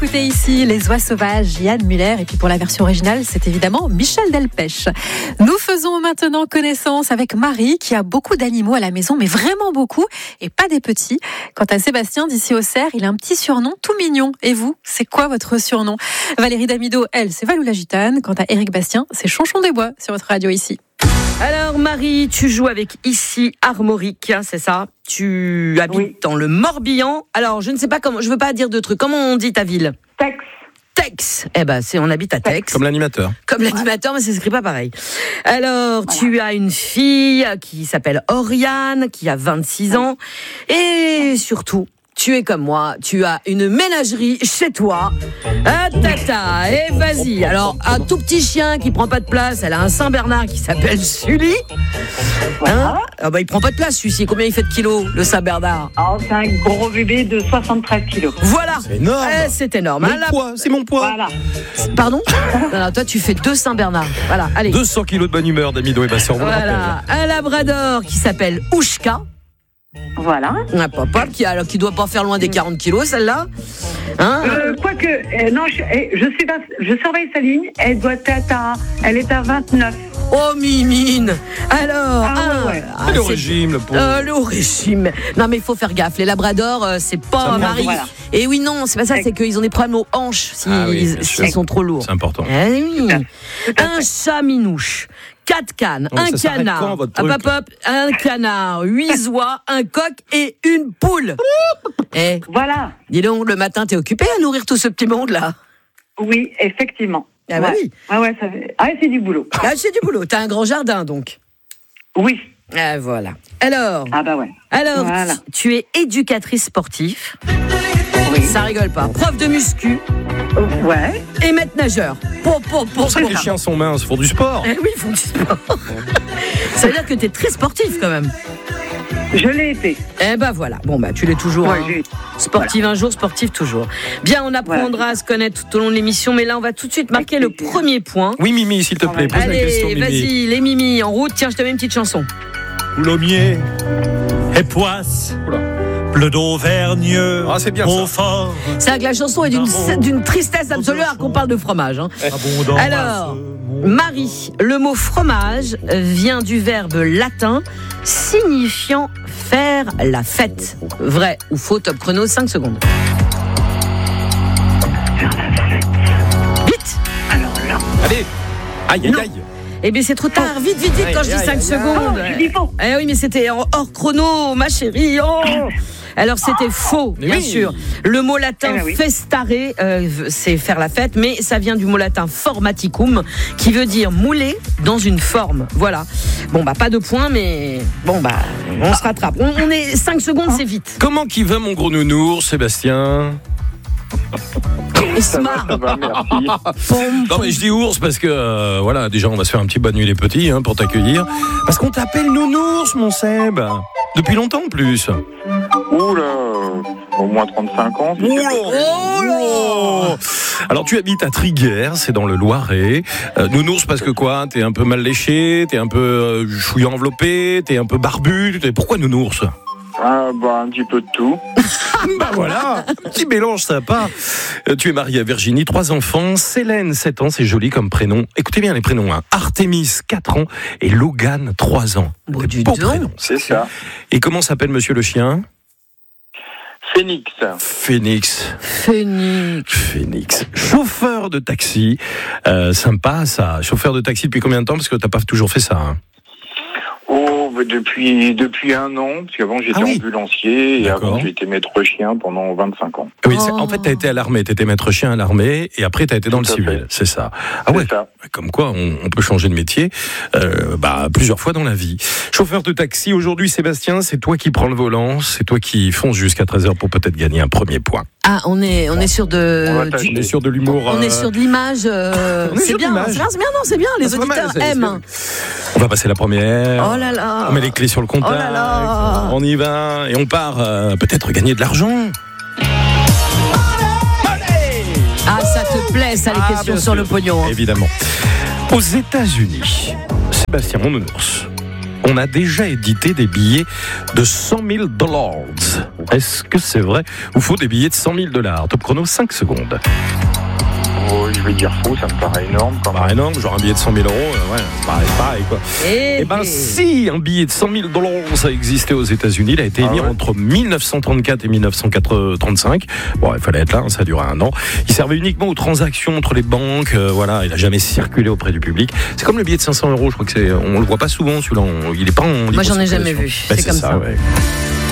écoutez ici Les Oies Sauvages, Yann Muller, et puis pour la version originale, c'est évidemment Michel Delpech. Nous faisons maintenant connaissance avec Marie, qui a beaucoup d'animaux à la maison, mais vraiment beaucoup, et pas des petits. Quant à Sébastien d'ici au Cerf, il a un petit surnom tout mignon. Et vous, c'est quoi votre surnom? Valérie Damido, elle, c'est Valou la Gitane. Quant à Éric Bastien, c'est Chonchon des Bois sur votre radio ici. Alors Marie, tu joues avec ici Armorique, c'est ça? Tu habites dans le Morbihan. Alors je ne sais pas comment, je veux pas dire de trucs. Comment on dit ta ville? Tex. Eh ben, on habite à Tex. Comme l'animateur. Comme l'animateur, mais ça s'écrit pas pareil. Alors, tu as une fille qui s'appelle Oriane, qui a 26 ans. Et surtout, tu es comme moi, tu as une ménagerie chez toi. Ah, tata, et vas-y. Alors, un tout petit chien qui prend pas de place, elle a un Saint-Bernard qui s'appelle Sully. Hein? Ah bah, il prend pas de place, celui-ci. Combien il fait de kilos, le Saint-Bernard? C'est un gros bébé de 73 kilos. Voilà. C'est énorme. C'est énorme. Mon poids, c'est mon poids. Voilà. Pardon? Non, toi, tu fais 2 Saint-Bernard. Voilà, allez. 200 kilos de bonne humeur, Damido et Bastien, on vous le rappelle. Voilà, un labrador qui s'appelle Oushka. Voilà. Un papa qui doit pas faire loin des 40 kilos, celle-là. Hein? Quoique, non, je surveille sa ligne. Elle est à 29. Oh, mimine. Alors, Le régime, le pauvre. le régime. Non, mais il faut faire gaffe. Les labradors, c'est pas Marie. Voilà. Et oui, non, c'est pas ça, c'est qu'ils ont des problèmes aux hanches s'ils sont trop lourds. C'est important. Eh oui. Un chat minouche. 4 cannes, Non, un ça s'arrête canard, quand, votre truc un canard, 8 oies, un coq et une poule. Eh, Voilà. dis donc, le matin, t'es occupé à nourrir tout ce petit monde-là? Oui, effectivement. Ah bah oui. C'est du boulot. Ah, c'est du boulot. T'as un grand jardin, donc. Oui. Ah, voilà. Alors, Voilà. tu es éducatrice sportive. Oui. Ça rigole pas. Prof de muscu Ouais. et maître nageur. Pour ça que les chiens sont minces, font du sport. Eh oui, ils font du sport. Ça veut dire que t'es très sportif, quand même. Je l'ai été. Eh ben voilà. Bon, bah, tu l'es toujours. Ouais, hein. Sportive un jour, sportif toujours. Bien, on apprendra à se connaître tout au long de l'émission, mais là, on va tout de suite marquer le premier point. Oui, Mimi, s'il te plaît, pose la question, Allez, Mimi. vas-y, les Mimi, en route. Tiens, je te mets une petite chanson. Coulommiers et Poisse, bleu d'Auvergne, Ah, c'est bien au ça. fort. C'est vrai que la chanson est d'une tristesse absolue alors qu'on parle de fromage. Hein. Abondant Alors, Marie, le mot fromage vient du verbe latin signifiant faire la fête. Vrai ou faux? Top chrono, 5 secondes. Vite. Alors là. Allez. Aïe. Eh bien, c'est trop tard. Vite, quand je dis 5 secondes. Je dis faux. Eh oui, mais c'était hors chrono, ma chérie. Oh. Alors, c'était faux, bien sûr. Le mot latin festare, c'est faire la fête, mais ça vient du mot latin formaticum, qui veut dire mouler dans une forme. Voilà. Bon, bah, pas de points, mais bon, bah, on se rattrape. On est 5 secondes, c'est vite. Comment qui va mon gros nounours, Sébastien? Ça va, merci. Non mais je dis ours parce que voilà, déjà on va se faire un petit bonne nuit les petits pour t'accueillir. Parce qu'on t'appelle nounours, mon Seb. Depuis longtemps en plus. Oula, au moins 35 ans. Oh. Alors tu habites à Triguères, c'est dans le Loiret. Nounours parce que quoi? T'es un peu mal léché, t'es un peu chouillant enveloppé, t'es un peu barbu. Pourquoi nounours? Un petit peu de tout. Bah voilà, un petit mélange sympa. Tu es marié à Virginie, 3 enfants. Célène, 7 ans, c'est joli comme prénom. Écoutez bien les prénoms. Artémis, 4 ans. Et Logan, 3 ans. Bon, du Beau don. prénom. C'est ça. Et comment s'appelle monsieur le chien? Phoenix. Phoenix. Chauffeur de taxi. Sympa ça. Chauffeur de taxi depuis combien de temps? Parce que t'as pas toujours fait ça. Depuis 1 an, parce qu'avant j'étais ambulancier et D'accord. avant j'ai été maître chien pendant 25 ans. Oui, en fait, t'as été à l'armée, t'étais maître chien à l'armée, et après t'as été dans le Tout à civil, fait. c'est ça. Ah ouais, C'est ça. comme quoi on peut changer de métier plusieurs fois dans la vie. Chauffeur de taxi, aujourd'hui Sébastien, c'est toi qui prends le volant, c'est toi qui fonce jusqu'à 13h pour peut-être gagner un premier point. Ah, on est sur de. On va tâcher. On est sur de l'humour. On est sur de l'image. C'est sur bien, l'image. c'est bien, non, c'est bien. Les C'est pas mal, auditeurs c'est- aiment. On va passer la première. Oh là là. On met les clés sur le contact. Oh là là. On y va et on part peut-être gagner de l'argent. Ah, ça te plaît, ça, les questions bien sur sûr. le pognon. Hein. Évidemment. Aux États-Unis, Sébastien, mon nounours, on a déjà édité des billets de $100 000. Est-ce que c'est vrai ou faux des billets de $100 000? Top chrono, 5 secondes. Oh, je vais dire faux, ça me paraît énorme. Ça me paraît énorme, genre un billet de 100 000 €, ouais, pareil quoi. Eh ben si, un billet de $100 000 ça existait aux États-Unis, il a été émis entre 1934 et 1935. Bon, il fallait être là, ça a duré 1 an. Il servait uniquement aux transactions entre les banques, voilà, il a jamais circulé auprès du public. C'est comme le billet de 500 €, je crois que on le voit pas souvent celui-là, il est pas en libre. Moi j'en ai jamais vu, Ben, c'est comme ça. Ouais.